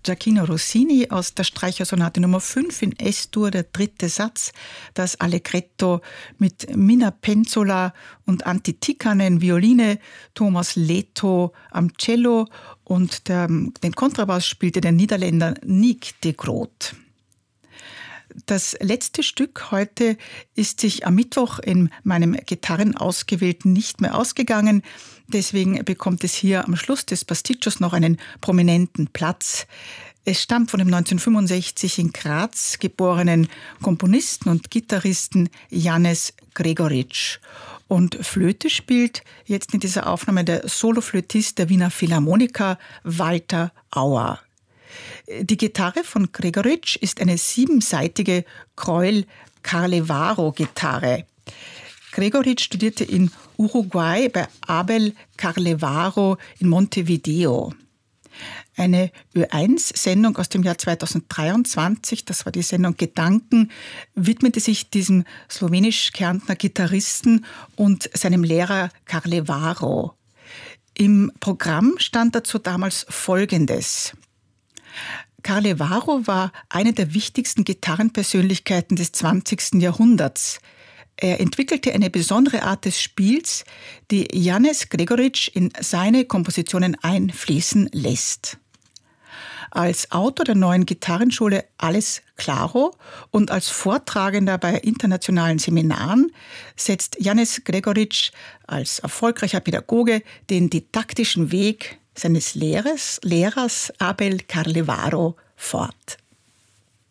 Gioachino Rossini aus der Streichersonate Nummer 5 in S-Dur, der dritte Satz, das Allegretto mit Minna Penzola und Antti Tikkanen Violine, Thomas Leto am Cello und den Kontrabass spielte der Niederländer Nick de Groot. Das letzte Stück heute ist sich am Mittwoch in meinem Gitarrenausgewählten nicht mehr ausgegangen. Deswegen bekommt es hier am Schluss des Pasticcios noch einen prominenten Platz. Es stammt von dem 1965 in Graz geborenen Komponisten und Gitarristen Janez Gregoric. Und Flöte spielt jetzt in dieser Aufnahme der Soloflötist der Wiener Philharmoniker Walter Auer. Die Gitarre von Gregoric ist eine 7-saitige Kreul-Carlevaro-Gitarre. Gregoric studierte in Uruguay bei Abel Carlevaro in Montevideo. Eine Ö1-Sendung aus dem Jahr 2023, das war die Sendung Gedanken, widmete sich diesem slowenisch-Kärntner Gitarristen und seinem Lehrer Carlevaro. Im Programm stand dazu damals Folgendes: Carlevaro war eine der wichtigsten Gitarrenpersönlichkeiten des 20. Jahrhunderts. Er entwickelte eine besondere Art des Spiels, die Janez Gregoric in seine Kompositionen einfließen lässt. Als Autor der neuen Gitarrenschule Alles Claro und als Vortragender bei internationalen Seminaren setzt Janez Gregoric als erfolgreicher Pädagoge den didaktischen Weg seines Lehrers Abel Carlevaro fort.